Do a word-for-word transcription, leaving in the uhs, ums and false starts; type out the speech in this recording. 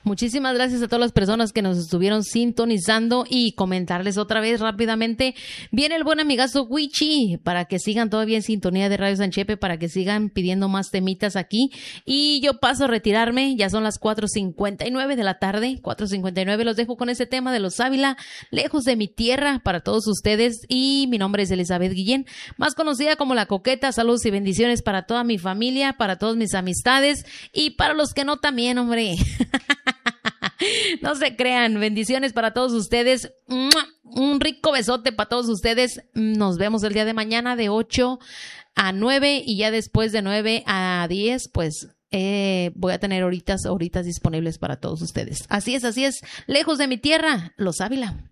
Muchísimas gracias a todas las personas que nos estuvieron sintonizando y comentarles otra vez rápidamente. Viene el buen amigazo Wichi para que sigan todavía en sintonía de Radio San Chepe, para que sigan pidiendo más temitas aquí. Y yo paso a retirarme, ya son las cuatro cincuenta y nueve de la tarde, cuatro cincuenta y nueve. Los dejo con ese tema de los Ávila, lejos de mi tierra, para todos ustedes. Y mi nombre es Elizabeth Guillén, más conocida como La Coqueta. Saludos y bendiciones para toda mi familia, para todas mis amistades y para los que no también, hombre. No se crean, bendiciones para todos ustedes. Un rico besote para todos ustedes. Nos vemos el día de mañana de ocho a nueve y ya después de nueve a diez, pues eh, voy a tener horitas, horitas disponibles para todos ustedes. Así es, así es. Lejos de mi tierra, los Ávila.